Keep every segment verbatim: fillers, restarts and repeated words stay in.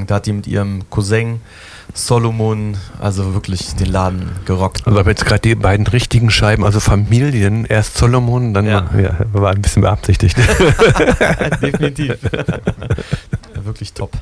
angefangen. Da hat die mit ihrem Cousin Solomon, also wirklich den Laden gerockt. Also aber jetzt gerade die beiden richtigen Scheiben, also Familien, erst Solomon, dann Ja. ja, war ein bisschen beabsichtigt. Definitiv. Ja, wirklich top.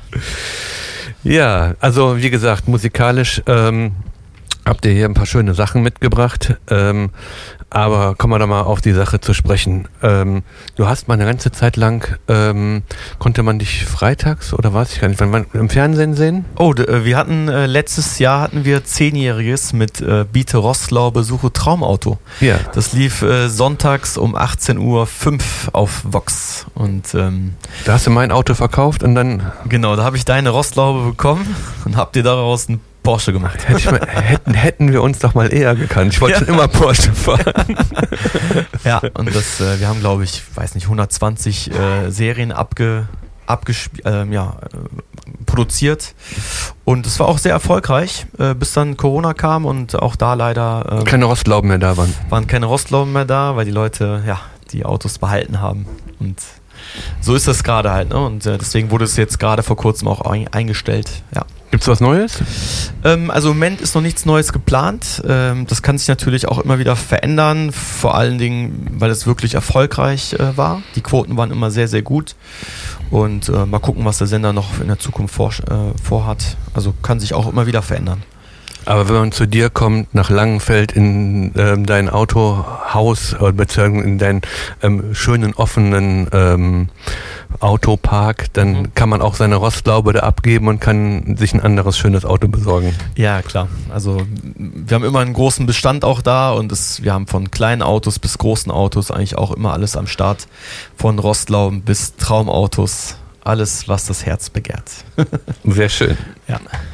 Ja, also wie gesagt, musikalisch ähm, habt ihr hier ein paar schöne Sachen mitgebracht, ähm, aber kommen wir doch mal auf die Sache zu sprechen. Ähm, du hast mal eine ganze Zeit lang, ähm, konnte man dich freitags oder weiß ich gar nicht, wenn man im Fernsehen sehen? Oh, d- äh, wir hatten äh, letztes Jahr hatten wir zehnjähriges mit äh, Biete Rostlau besuche Traumauto. Ja. Das lief äh, sonntags um achtzehn Uhr fünf auf Vox und ähm, Da hast du mein Auto verkauft und dann genau, da habe ich deine Rostlaube bekommen und hab dir daraus einen Porsche gemacht. hätte ich mal, hätten, hätten wir uns doch mal eher gekannt. Ich wollte Ja. schon immer Porsche fahren. Ja, und das, äh, wir haben glaube ich, weiß nicht, hundertzwanzig äh, Serien abge, abgesp- ähm, ja, äh, produziert und es war auch sehr erfolgreich, äh, bis dann Corona kam und auch da leider äh, Keine Rostlauben mehr da waren. waren keine Rostlauben mehr da, weil die Leute ja die Autos behalten haben und so ist das gerade halt, ne? Und äh, deswegen wurde es jetzt gerade vor kurzem auch ein, eingestellt, ja. Gibt's was Neues? Ähm, also im Moment ist noch nichts Neues geplant. Ähm, das kann sich natürlich auch immer wieder verändern, vor allen Dingen, weil es wirklich erfolgreich äh, war. Die Quoten waren immer sehr, sehr gut. Und äh, mal gucken, was der Sender noch in der Zukunft vor, äh, vorhat. Also kann sich auch immer wieder verändern. Aber wenn man zu dir kommt, nach Langenfeld in ähm, dein Autohaus, äh, beziehungsweise in deinen ähm, schönen offenen ähm, Autopark, dann Mhm. kann man auch seine Rostlaube da abgeben und kann sich ein anderes schönes Auto besorgen. Ja, klar. Also wir haben immer einen großen Bestand auch da und es, wir haben von kleinen Autos bis großen Autos eigentlich auch immer alles am Start. Von Rostlauben bis Traumautos. Alles, was das Herz begehrt. Sehr schön. Ja.